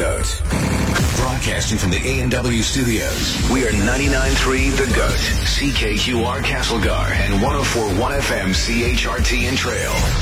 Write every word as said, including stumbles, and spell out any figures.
GOAT. Broadcasting from the A and W studios, we are ninety-nine point three The GOAT, C K Q R Castlegar, and one oh four point one F M C H R T in Trail.